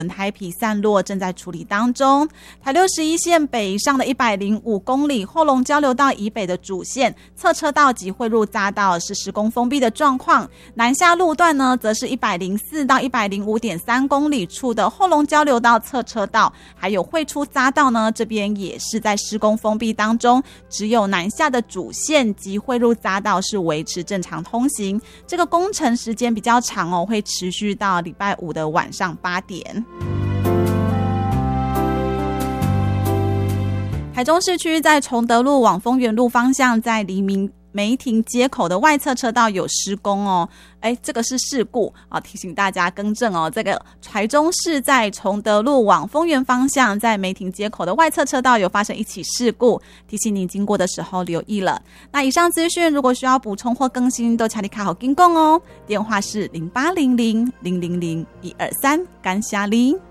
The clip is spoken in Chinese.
台埤散落，正在处理当中。台61线北上的105公里后龙交流道以北的主线侧车道及汇入匝道是施工封闭的状况，南下路段呢，则是104到105.3公里处的后龙交流道侧车道，还有汇出匝道呢，这边也是在施工封闭当中，只有南下的主线及汇入匝道是维持正常通行。这个工程时间比较长哦，会持续到礼拜5的晚上8点。台中市区在崇德路往丰原路方向，在黎明梅亭街口的外侧车道有施工哦，这个是事故啊，提醒大家更正哦。这个台中市在崇德路往丰原方向，在梅亭街口的外侧车道有发生一起事故，提醒您经过的时候留意了。那以上资讯如果需要补充或更新，都请你卡好跟讲哦。电话是0800-000-123，感谢您。